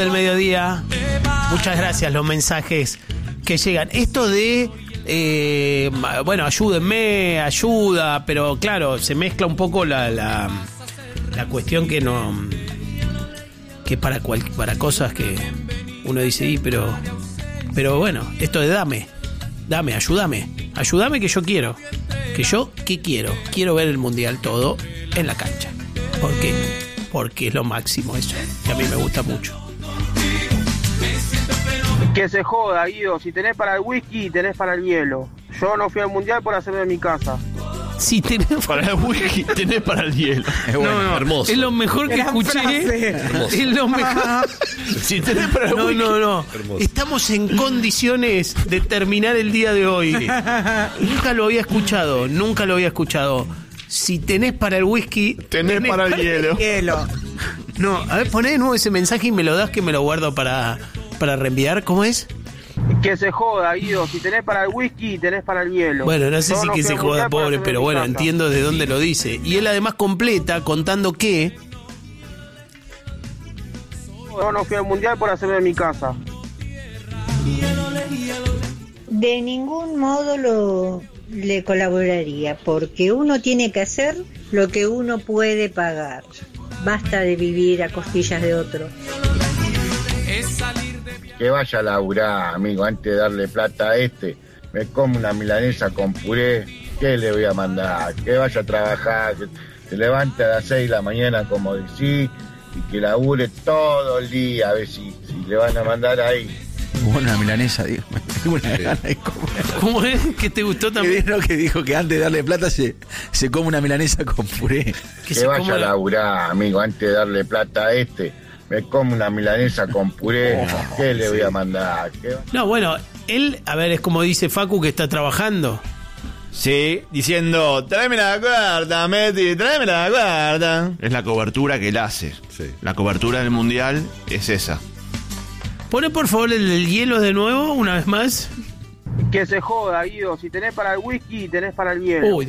Del mediodía. Muchas gracias los mensajes que llegan. Esto de bueno, ayúdenme, ayuda, pero claro, se mezcla un poco la cuestión que no, que para cosas que uno dice, pero bueno, esto de dame, ayúdame que yo quiero, quiero ver el mundial todo en la cancha. ¿Por qué? Porque es lo máximo eso, que a mí me gusta mucho. Que se joda, Guido. Si tenés para el whisky, tenés para el hielo. Yo no fui al mundial por hacerme en mi casa. Si tenés para el whisky, tenés para el hielo. Es bueno, no, hermoso. Es lo mejor que escuché. Es lo mejor. Si tenés para el whisky. No. Hermoso. Estamos en condiciones de terminar el día de hoy. Nunca lo había escuchado. Si tenés para el whisky, tenés para el hielo. No, a ver, poné de nuevo ese mensaje y me lo das, que me lo guardo para reenviar. ¿Cómo es? Que se joda, Guido. Si tenés para el whisky, tenés para el hielo. Bueno, no sé si que se joda, pobre, pero bueno, entiendo de dónde lo dice. Y él además completa contando que... Yo no fui al mundial por hacerme en mi casa. De ningún modo le colaboraría, porque uno tiene que hacer lo que uno puede pagar. Basta de vivir a costillas de otro. Que vaya a laburar, amigo, antes de darle plata a me como una milanesa con puré. ¿Qué le voy a mandar? Que vaya a trabajar, que se levante a las 6 de la mañana, como decís, y que labure todo el día, a ver si le van a mandar ahí. Una milanesa, digo. Una gana de comer. ¿Cómo es? ¿Que te gustó también? ¿Qué que dijo que antes de darle plata se come una milanesa con puré? Que vaya a laburar, amigo, antes de darle plata a me como una milanesa con puré. ¿Qué le voy a mandar? No, bueno, él, a ver, es como dice Facu, que está trabajando. Sí, diciendo, tráeme la cuarta, Meti, tráeme la cuarta. Es la cobertura que él hace. Sí. La cobertura del mundial es esa. Pone por favor el del hielo de nuevo, una vez más. Que se joda, Guido. Si tenés para el whisky, tenés para el hielo. Uy,